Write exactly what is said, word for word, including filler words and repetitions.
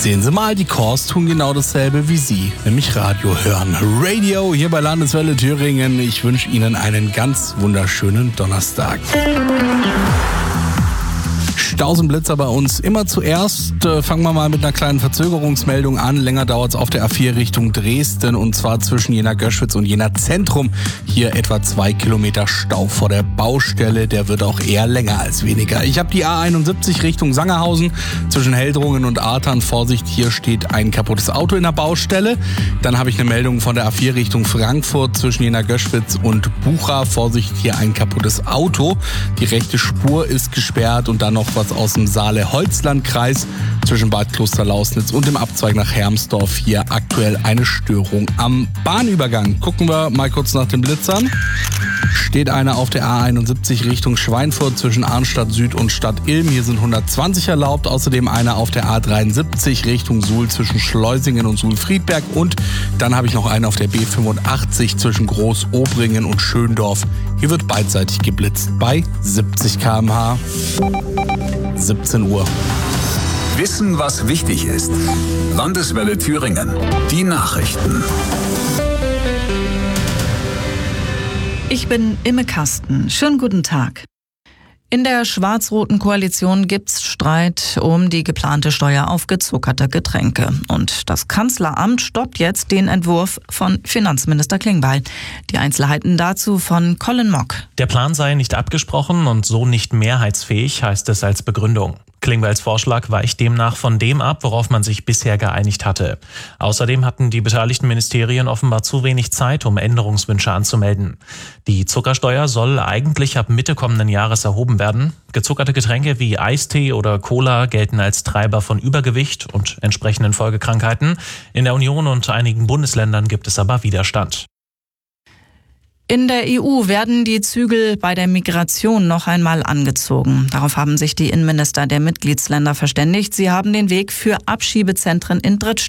Sehen Sie mal, die Corps tun genau dasselbe wie Sie, nämlich Radio hören. Radio hier bei Landeswelle Thüringen. Ich wünsche Ihnen einen ganz wunderschönen Donnerstag. Staus und Blitzer bei uns immer zuerst. Äh, fangen wir mal mit einer kleinen Verzögerungsmeldung an. Länger dauert es auf der A vier Richtung Dresden und zwar zwischen Jena-Göschwitz und Jena-Zentrum. Hier etwa zwei Kilometer Stau vor der Baustelle. Der wird auch eher länger als weniger. Ich habe die A einundsiebzig Richtung Sangerhausen zwischen Heldrungen und Artern. Vorsicht, hier steht ein kaputtes Auto in der Baustelle. Dann habe ich eine Meldung von der A vier Richtung Frankfurt zwischen Jena-Göschwitz und Bucha. Vorsicht, hier ein kaputtes Auto. Die rechte Spur ist gesperrt und dann noch was aus dem Saale-Holzland-Kreis zwischen Bad Klosterlausnitz und dem Abzweig nach Hermsdorf. Hier aktuell eine Störung am Bahnübergang. Gucken wir mal kurz nach den Blitzern. Steht einer auf der A einundsiebzig Richtung Schweinfurt zwischen Arnstadt Süd und Stadt Ilm. Hier sind hundertzwanzig erlaubt. Außerdem einer auf der A dreiundsiebzig Richtung Suhl zwischen Schleusingen und Suhl-Friedberg. Und dann habe ich noch einen auf der B fünfundachtzig zwischen Groß-Obringen und Schöndorf. Hier wird beidseitig geblitzt bei siebzig Kilometer pro Stunde. siebzehn Uhr. Wissen, was wichtig ist. Landeswelle Thüringen. Die Nachrichten. Ich bin Imme Kasten. Schönen guten Tag. In der schwarz-roten Koalition gibt's Streit um die geplante Steuer auf gezuckerte Getränke. Und das Kanzleramt stoppt jetzt den Entwurf von Finanzminister Klingbeil. Die Einzelheiten dazu von Colin Mock. Der Plan sei nicht abgesprochen und so nicht mehrheitsfähig, heißt es als Begründung. Klingbeils Vorschlag weicht demnach von dem ab, worauf man sich bisher geeinigt hatte. Außerdem hatten die beteiligten Ministerien offenbar zu wenig Zeit, um Änderungswünsche anzumelden. Die Zuckersteuer soll eigentlich ab Mitte kommenden Jahres erhoben werden. Gezuckerte Getränke wie Eistee oder Cola gelten als Treiber von Übergewicht und entsprechenden Folgekrankheiten. In der Union und einigen Bundesländern gibt es aber Widerstand. In der E U werden die Zügel bei der Migration noch einmal angezogen. Darauf haben sich die Innenminister der Mitgliedsländer verständigt. Sie haben den Weg für Abschiebezentren in Drittstaaten